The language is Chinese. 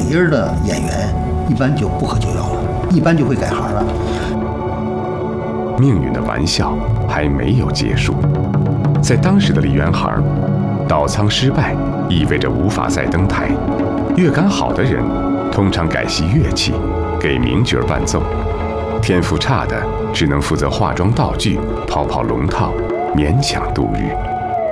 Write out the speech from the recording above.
音的演员一般就不可救药了，一般就会改行了。 命运的玩笑还没有结束，在当时的梨园行，倒仓失败意味着无法再登台，乐感好的人通常改习乐器，给名角伴奏，天赋差的只能负责化妆道具、跑龙套，勉强度日。